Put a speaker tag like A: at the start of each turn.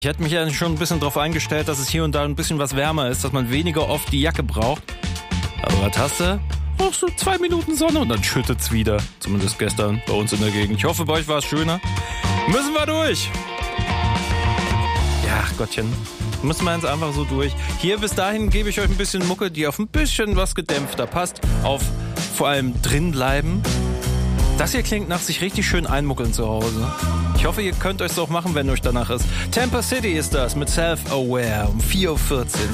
A: Ich hätte mich ja schon ein bisschen darauf eingestellt, dass es hier und da ein bisschen was wärmer ist, dass man weniger oft die Jacke braucht. Aber was hast du? Brauchst du 2 Minuten Sonne und dann schüttet's wieder. Zumindest gestern bei uns in der Gegend. Ich hoffe, bei euch war es schöner. Müssen wir durch. Ja, Gottchen. Müssen wir jetzt einfach so durch. Hier bis dahin gebe ich euch ein bisschen Mucke, die auf ein bisschen was gedämpfter passt. Auf vor allem drin bleiben. Das hier klingt nach sich richtig schön einmuckeln zu Hause. Ich hoffe, ihr könnt euch es auch machen, wenn euch danach ist. Tampa City ist das mit Self-Aware um 4.14 Uhr.